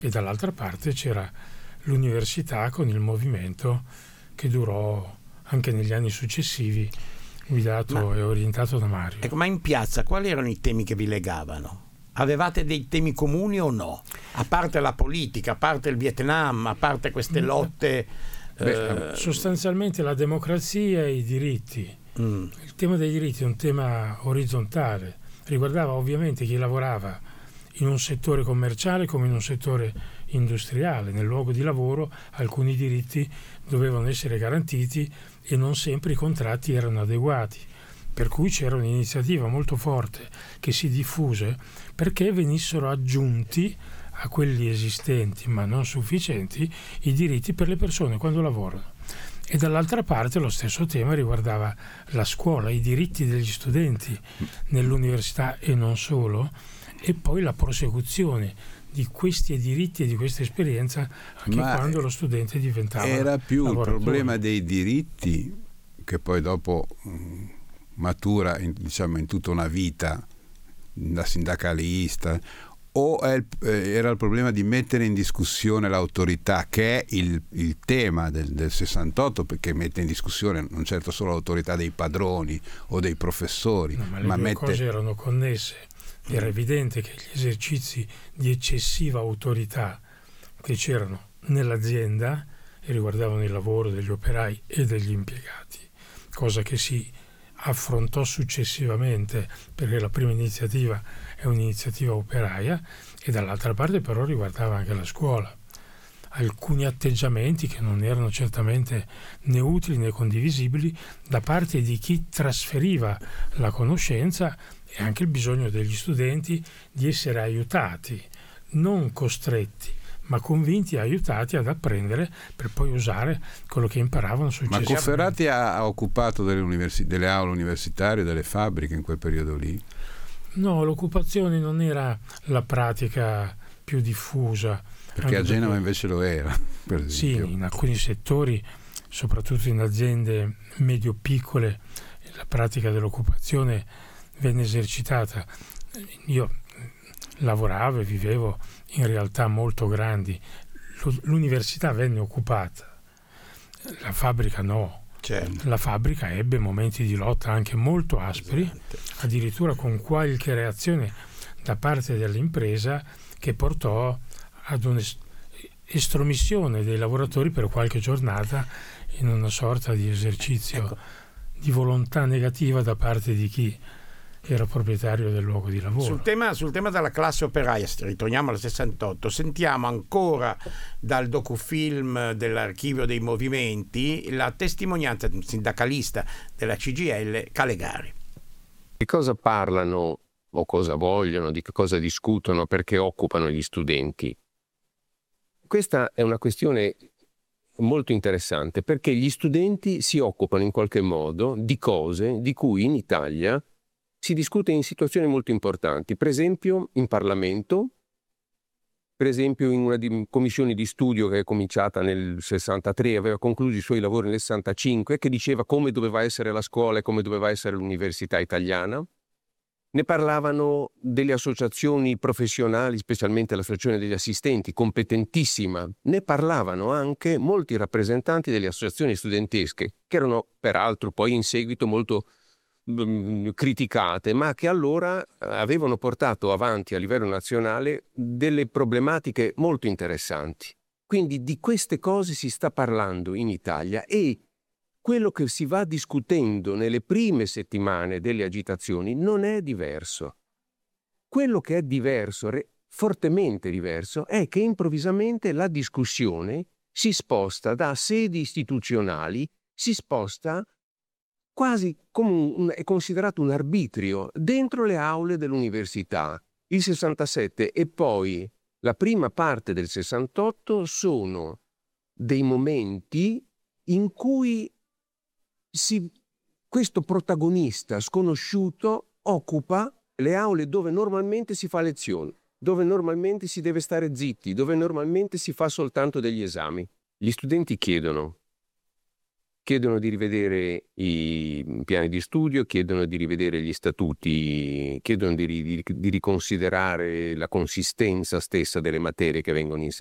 e dall'altra parte c'era l'università con il movimento che durò anche negli anni successivi, guidato e orientato da Mario. Ecco, ma in piazza quali erano i temi che vi legavano? Avevate dei temi comuni o no? A parte la politica, a parte il Vietnam, a parte queste lotte... Sostanzialmente la democrazia e i diritti. Il tema dei diritti è un tema orizzontale, riguardava ovviamente chi lavorava in un settore commerciale come in un settore industriale. Nel luogo di lavoro alcuni diritti dovevano essere garantiti e non sempre i contratti erano adeguati, per cui c'era un'iniziativa molto forte che si diffuse perché venissero aggiunti a quelli esistenti ma non sufficienti i diritti per le persone quando lavorano. E dall'altra parte lo stesso tema riguardava la scuola, i diritti degli studenti nell'università e non solo, e poi la prosecuzione di questi diritti e di questa esperienza anche quando lo studente diventava era più lavoratore. Il problema dei diritti, che poi dopo matura in tutta una vita da sindacalista, o era il problema di mettere in discussione l'autorità, che è il tema del 68, perché mette in discussione non certo solo l'autorità dei padroni o dei professori, ma le due cose erano connesse. Era evidente che gli esercizi di eccessiva autorità che c'erano nell'azienda e riguardavano il lavoro degli operai e degli impiegati, cosa che si affrontò successivamente perché la prima iniziativa è un'iniziativa operaia, e dall'altra parte però riguardava anche la scuola. Alcuni atteggiamenti che non erano certamente né utili né condivisibili da parte di chi trasferiva la conoscenza, e anche il bisogno degli studenti di essere aiutati, non costretti, ma convinti e aiutati ad apprendere per poi usare quello che imparavano successivamente. Ma Cofferati ha occupato delle aule universitarie, delle fabbriche in quel periodo lì? No, l'occupazione non era la pratica più diffusa. Perché a Genova invece lo era, per esempio. Sì, in alcuni settori, soprattutto in aziende medio-piccole, la pratica dell'occupazione venne esercitata. Io lavoravo e vivevo in realtà molto grandi. L'università venne occupata, la fabbrica no. Certo. La fabbrica ebbe momenti di lotta anche molto aspri, addirittura con qualche reazione da parte dell'impresa che portò ad un'estromissione dei lavoratori per qualche giornata in una sorta di esercizio di volontà negativa da parte di chi era proprietario del luogo di lavoro. Sul tema della classe operaia, ritorniamo al 68, sentiamo ancora dal docufilm dell'Archivio dei Movimenti la testimonianza di un sindacalista della CGIL, Calegari. Di cosa parlano o cosa vogliono, di che cosa discutono, perché occupano gli studenti? Questa è una questione molto interessante, perché gli studenti si occupano in qualche modo di cose di cui in Italia si discute in situazioni molto importanti, per esempio in Parlamento, per esempio in una commissione di studio che è cominciata nel 63, aveva concluso i suoi lavori nel 65, che diceva come doveva essere la scuola e come doveva essere l'università italiana. Ne parlavano delle associazioni professionali, specialmente l'associazione degli assistenti, competentissima. Ne parlavano anche molti rappresentanti delle associazioni studentesche, che erano peraltro poi in seguito molto criticate, ma che allora avevano portato avanti a livello nazionale delle problematiche molto interessanti. Quindi di queste cose si sta parlando in Italia, e quello che si va discutendo nelle prime settimane delle agitazioni non è diverso. Quello che è diverso, fortemente diverso, è che improvvisamente la discussione si sposta da sedi istituzionali, si sposta quasi come è considerato un arbitrio dentro le aule dell'università. Il 67 e poi la prima parte del 68 sono dei momenti in cui questo protagonista sconosciuto occupa le aule dove normalmente si fa lezione, dove normalmente si deve stare zitti, dove normalmente si fa soltanto degli esami. Gli studenti chiedono: chiedono di rivedere i piani di studio, chiedono di rivedere gli statuti, chiedono di riconsiderare la consistenza stessa delle materie che vengono insegnate.